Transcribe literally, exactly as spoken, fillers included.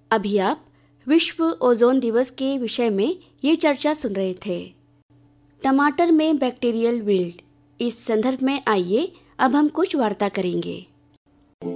अभी आप विश्व ओजोन दिवस के विषय में ये चर्चा सुन रहे थे। टमाटर में बैक्टीरियल विल्ट, इस संदर्भ में आइए अब हम कुछ वार्ता करेंगे।